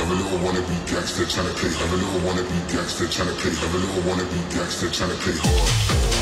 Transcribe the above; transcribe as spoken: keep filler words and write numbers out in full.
I'm a little wannabe gangster tryna play. I'm a little wannabe gangster tryna play. I'm a little wannabe gangster tryna play hard.